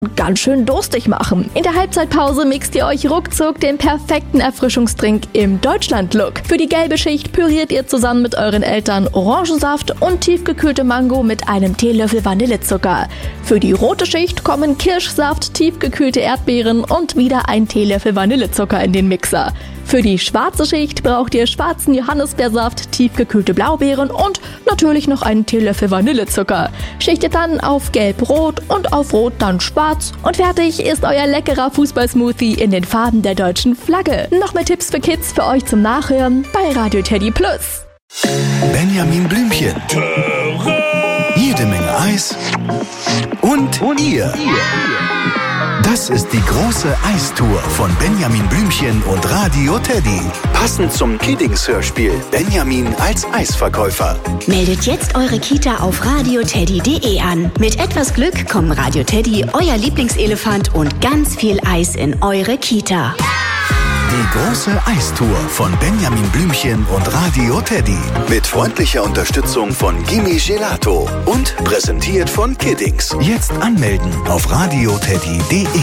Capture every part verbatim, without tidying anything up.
ganz schön durstig machen. In der Halbzeitpause mixt ihr euch ruckzuck den perfekten Erfrischungsdrink im Deutschland-Look. Für die gelbe Schicht püriert ihr zusammen mit euren Eltern Orangensaft und tiefgekühlte Mango mit einem Teelöffel Vanillezucker. Für die rote Schicht kommen Kirschsaft, tiefgekühlte Erdbeeren und wieder ein Teelöffel Vanillezucker in den Mixer. Für die schwarze Schicht braucht ihr schwarzen Johannisbeersaft, tiefgekühlte Blaubeeren und natürlich noch einen Teelöffel Vanillezucker. Schichtet dann auf gelb-rot und auf rot dann schwarz und fertig ist euer leckerer Fußballsmoothie in den Farben der deutschen Flagge. Noch mehr Tipps für Kids für euch zum Nachhören bei Radio Teddy Plus. Benjamin Blümchen. Jede Menge Eis und, und ihr. Das ist die große Eistour von Benjamin Blümchen und Radio Teddy. Passend zum Kiddings-Hörspiel Benjamin als Eisverkäufer. Meldet jetzt eure Kita auf radioteddy punkt de an. Mit etwas Glück kommen Radio Teddy, euer Lieblingselefant und ganz viel Eis in eure Kita. Die große Eistour von Benjamin Blümchen und Radio Teddy. Mit freundlicher Unterstützung von Gimme Gelato. Und präsentiert von Kiddings. Jetzt anmelden auf radioteddy punkt de.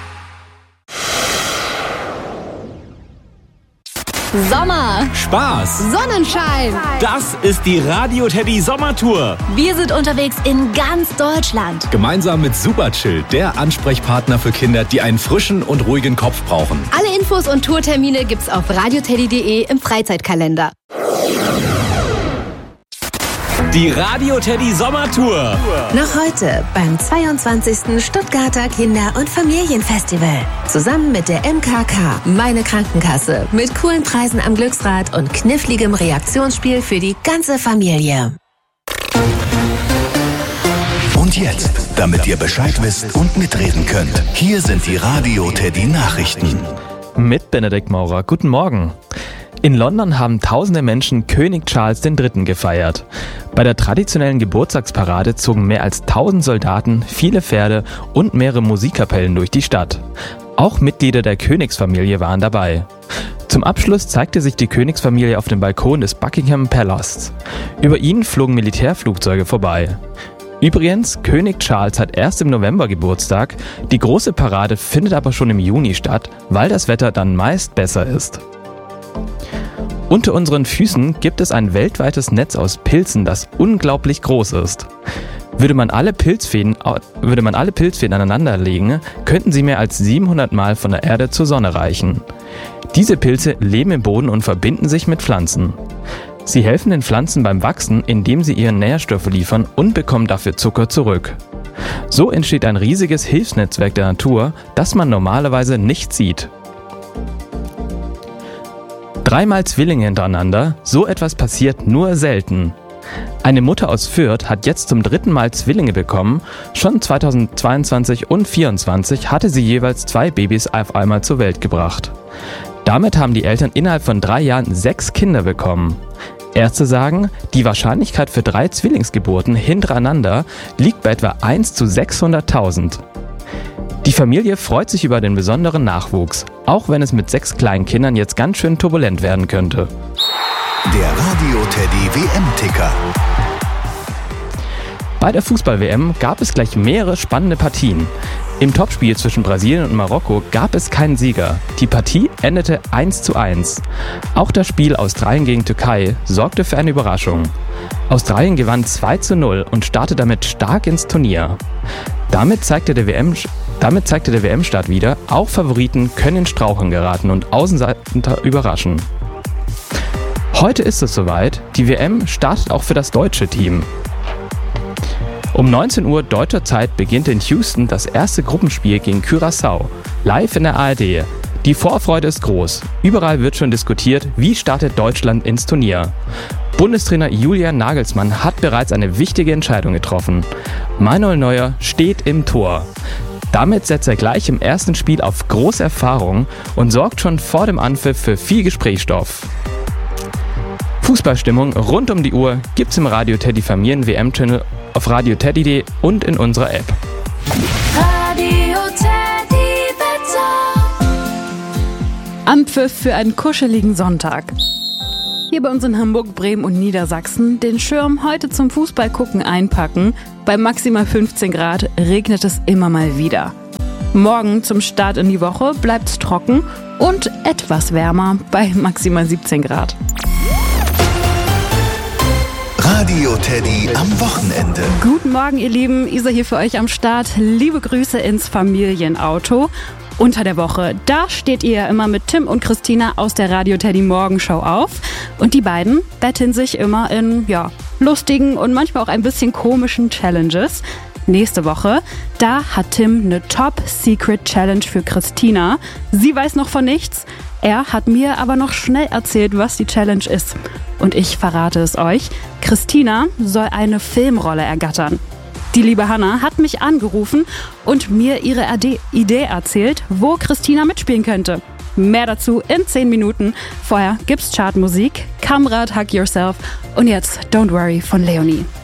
Sommer, Spaß, Sonnenschein. Das ist die Radio Teddy Sommertour. Wir sind unterwegs in ganz Deutschland. Gemeinsam mit Superchill, der Ansprechpartner für Kinder, die einen frischen und ruhigen Kopf brauchen. Alle Infos und Tourtermine gibt's auf radioteddy punkt de im Freizeitkalender. Die Radio Teddy Sommertour. Noch heute beim zweiundzwanzigsten Stuttgarter Kinder- und Familienfestival. Zusammen mit der M K K, meine Krankenkasse. Mit coolen Preisen am Glücksrad und kniffligem Reaktionsspiel für die ganze Familie. Und jetzt, damit ihr Bescheid wisst und mitreden könnt, hier sind die Radio Teddy Nachrichten. Mit Benedikt Maurer. Guten Morgen. In London haben tausende Menschen König Charles der Dritte gefeiert. Bei der traditionellen Geburtstagsparade zogen mehr als tausend Soldaten, viele Pferde und mehrere Musikkapellen durch die Stadt. Auch Mitglieder der Königsfamilie waren dabei. Zum Abschluss zeigte sich die Königsfamilie auf dem Balkon des Buckingham Palace. Über ihnen flogen Militärflugzeuge vorbei. Übrigens, König Charles hat erst im November Geburtstag, die große Parade findet aber schon im Juni statt, weil das Wetter dann meist besser ist. Unter unseren Füßen gibt es ein weltweites Netz aus Pilzen, das unglaublich groß ist. Würde man alle Pilzfäden, würde man alle Pilzfäden aneinander legen, könnten sie mehr als siebenhundert Mal von der Erde zur Sonne reichen. Diese Pilze leben im Boden und verbinden sich mit Pflanzen. Sie helfen den Pflanzen beim Wachsen, indem sie ihnen Nährstoffe liefern und bekommen dafür Zucker zurück. So entsteht ein riesiges Hilfsnetzwerk der Natur, das man normalerweise nicht sieht. Dreimal Zwillinge hintereinander, so etwas passiert nur selten. Eine Mutter aus Fürth hat jetzt zum dritten Mal Zwillinge bekommen. Schon zweitausendzweiundzwanzig und zweitausendvierundzwanzig hatte sie jeweils zwei Babys auf einmal zur Welt gebracht. Damit haben die Eltern innerhalb von drei Jahren sechs Kinder bekommen. Ärzte sagen, die Wahrscheinlichkeit für drei Zwillingsgeburten hintereinander liegt bei etwa eins zu sechshunderttausend. Die Familie freut sich über den besonderen Nachwuchs, auch wenn es mit sechs kleinen Kindern jetzt ganz schön turbulent werden könnte. Der Radio Teddy W M-Ticker. Bei der Fußball-W M gab es gleich mehrere spannende Partien. Im Topspiel zwischen Brasilien und Marokko gab es keinen Sieger. Die Partie endete eins zu eins. Auch das Spiel Australien gegen Türkei sorgte für eine Überraschung. Australien gewann zwei zu null und startete damit stark ins Turnier. Damit zeigte der W M, damit zeigte der W M-Start wieder, auch Favoriten können in Straucheln geraten und Außenseiter überraschen. Heute ist es soweit, die W M startet auch für das deutsche Team. Um neunzehn Uhr deutscher Zeit beginnt in Houston das erste Gruppenspiel gegen Curaçao, live in der A R D. Die Vorfreude ist groß. Überall wird schon diskutiert, wie startet Deutschland ins Turnier. Bundestrainer Julian Nagelsmann hat bereits eine wichtige Entscheidung getroffen. Manuel Neuer steht im Tor. Damit setzt er gleich im ersten Spiel auf große Erfahrung und sorgt schon vor dem Anpfiff für viel Gesprächsstoff. Fußballstimmung rund um die Uhr gibt's im Radio Teddy Familien-W M-Channel auf radio teddy punkt de und in unserer App. Radio Teddy Wetter. Anpfiff für einen kuscheligen Sonntag. Hier bei uns in Hamburg, Bremen und Niedersachsen den Schirm heute zum Fußballgucken einpacken. Bei maximal fünfzehn Grad regnet es immer mal wieder. Morgen zum Start in die Woche bleibt es trocken und etwas wärmer bei maximal siebzehn Grad. Radio Teddy am Wochenende. Guten Morgen, ihr Lieben. Isa hier für euch am Start. Liebe Grüße ins Familienauto. Unter der Woche, da steht ihr ja immer mit Tim und Christina aus der Radio Teddy Morgenshow auf. Und die beiden betteln sich immer in, ja, lustigen und manchmal auch ein bisschen komischen Challenges. Nächste Woche, da hat Tim eine Top-Secret-Challenge für Christina. Sie weiß noch von nichts. Er hat mir aber noch schnell erzählt, was die Challenge ist. Und ich verrate es euch. Christina soll eine Filmrolle ergattern. Die liebe Hannah hat mich angerufen und mir ihre Idee erzählt, wo Christina mitspielen könnte. Mehr dazu in zehn Minuten. Vorher gibt's Chartmusik, Kamrat Hug Yourself und jetzt Don't Worry von Leonie.